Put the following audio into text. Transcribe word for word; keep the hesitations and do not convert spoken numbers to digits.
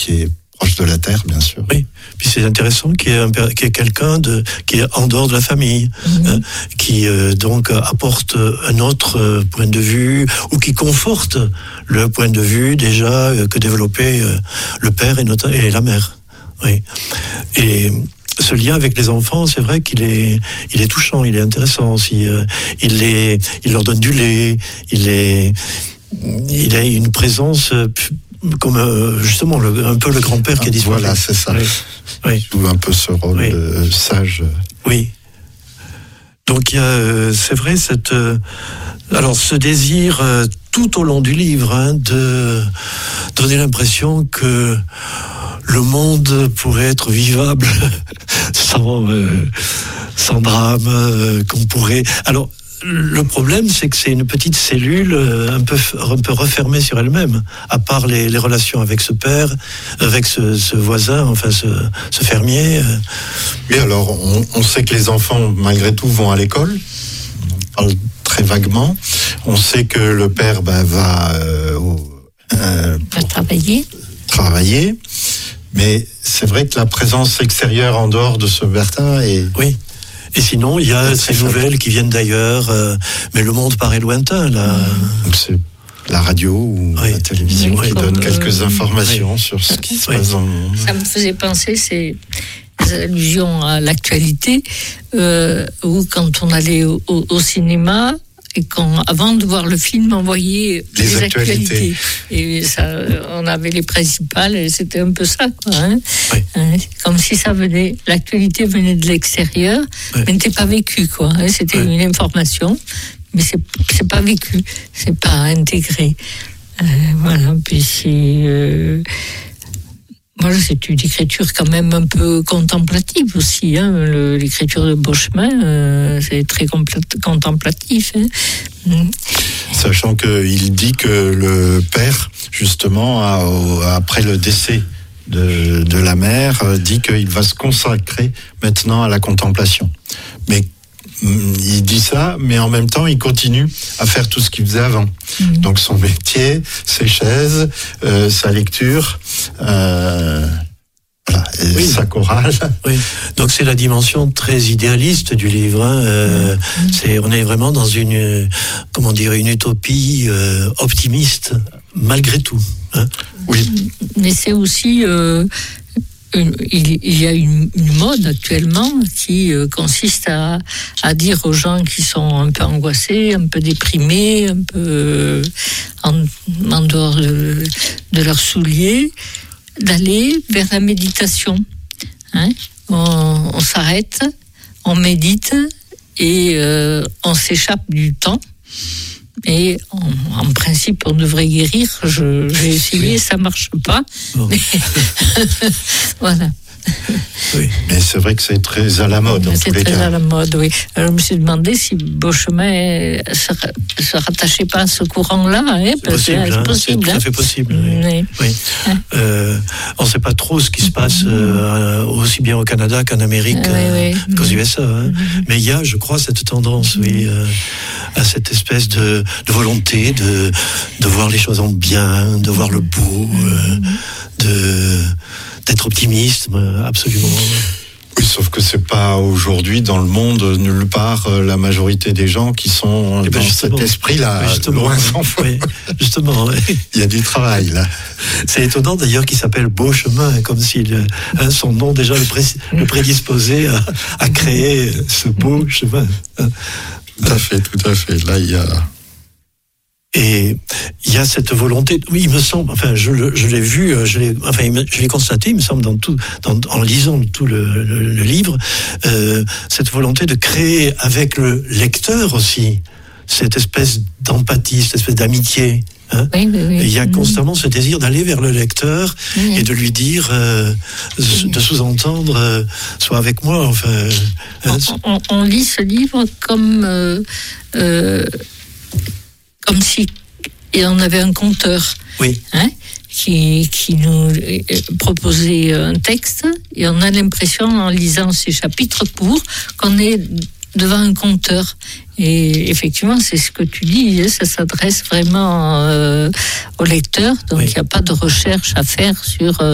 qui est proche de la terre, bien sûr. Oui, puis c'est intéressant qu'il y ait, un, qu'il y ait quelqu'un de, qui est en dehors de la famille, mmh. hein, qui euh, donc apporte un autre euh, point de vue, ou qui conforte le point de vue déjà euh, que développait euh, le père et, notre, et la mère. Oui. Et ce lien avec les enfants, c'est vrai qu'il est, il est touchant, il est intéressant aussi. Euh, il, les, il leur donne du lait, il, est, il a une présence euh, comme euh, justement le, un peu le grand-père qui a disparu. Voilà, c'est ça. Oui. Oui. Il joue un peu ce rôle oui. de sage. Oui. Donc il y a, euh, c'est vrai, cette, euh, alors ce désir euh, tout au long du livre hein, de donner l'impression que le monde pourrait être vivable sans, euh, sans drame, euh, qu'on pourrait. Alors, le problème, c'est que c'est une petite cellule euh, un peu, un peu refermée sur elle-même, à part les, les relations avec ce père, avec ce, ce voisin, enfin ce, ce fermier. Euh. Oui, alors, on, on sait que les enfants, malgré tout, vont à l'école. On parle très vaguement. On sait que le père bah, va euh, euh, travailler. travailler. Mais c'est vrai que la présence extérieure en dehors de ce Bertin est... Oui. Et sinon, il y a ces nouvelles qui viennent d'ailleurs, euh, mais le monde paraît lointain, là. Donc c'est la radio ou oui. la télévision oui, qui donne quelques euh, informations oui. sur ce qui se oui. passe dans le monde. Ça me faisait penser, c'est des allusions à l'actualité, euh, où quand on allait au, au, au cinéma, et quand, avant de voir le film, on voyait les, les actualités. actualités. Et ça, on avait les principales, et c'était un peu ça, quoi. Hein. Oui. Hein, comme si ça venait, l'actualité venait de l'extérieur, oui. mais n'était pas vécue, quoi. Hein. C'était oui. une information, mais c'est, c'est pas vécu, c'est pas intégré. Euh, voilà, puis c'est... Euh, Voilà, c'est une écriture quand même un peu contemplative aussi. Hein. Le, l'écriture de Beauchemin, euh, c'est très compl- contemplatif. Hein. Mmh. Sachant qu'il dit que le père, justement, a, après le décès de, de la mère, dit qu'il va se consacrer maintenant à la contemplation. Mais il dit ça, mais en même temps, il continue à faire tout ce qu'il faisait avant. Mmh. Donc son métier, ses chaises, euh, sa lecture, euh, voilà, et oui. sa chorale. Oui. Donc c'est la dimension très idéaliste du livre. Hein. Euh, mmh. c'est, on est vraiment dans une, comment dire, une utopie euh, optimiste, malgré tout. Hein. Oui. Mais c'est aussi... Euh, Il y a une, une mode actuellement qui euh, consiste à, à dire aux gens qui sont un peu angoissés, un peu déprimés, un peu euh, en, en dehors de, de leurs souliers, d'aller vers la méditation. Hein, on, on s'arrête, on médite et euh, on s'échappe du temps. Et en, en principe, on devrait guérir. Je, j'ai essayé, ça marche pas. Oh. Mais voilà. Oui, mais c'est vrai que c'est très à la mode. En c'est tous les très cas. à la mode, oui. Alors, je me suis demandé si Beauchemin se, se rattachait pas à ce courant-là. Hein, c'est possible, c'est, hein, possible, c'est hein. tout à fait possible. Oui. Oui. Oui. Hein. Euh, on ne sait pas trop ce qui se passe euh, aussi bien au Canada qu'en Amérique, oui, euh, oui. qu'aux U S A. Hein. Mm-hmm. Mais il y a, je crois, cette tendance, mm-hmm. oui, euh, à cette espèce de, de volonté de, de voir les choses en bien, de voir le beau, euh, de d'être optimiste, absolument. Oui, sauf que c'est pas aujourd'hui dans le monde nulle part la majorité des gens qui sont eh ben dans cet esprit-là. Justement, oui, justement. Oui. Il y a du travail là. C'est étonnant d'ailleurs qu'il s'appelle Beauchemin, comme si le, hein, son nom déjà le, pré, le prédisposait à, à créer ce beau chemin. Tout à fait, tout à fait. Là, il y a. Et il y a cette volonté, oui, il me semble, enfin, je, le, je l'ai vu, je l'ai, enfin, je l'ai constaté, il me semble, dans tout, dans, en lisant tout le, le, le livre, euh, cette volonté de créer avec le lecteur aussi cette espèce d'empathie, cette espèce d'amitié. Hein. Oui, oui, oui. Et il y a constamment ce désir d'aller vers le lecteur oui. et de lui dire, euh, oui. de sous-entendre, euh, sois avec moi. Enfin, hein. on, on, on lit ce livre comme. Euh, euh, Comme si on avait un conteur oui. hein, qui, qui nous proposait un texte et on a l'impression en lisant ces chapitres courts qu'on est devant un conteur. Et effectivement, c'est ce que tu dis, ça s'adresse vraiment euh, au lecteur, donc il oui. n'y a pas de recherche à faire sur... Euh,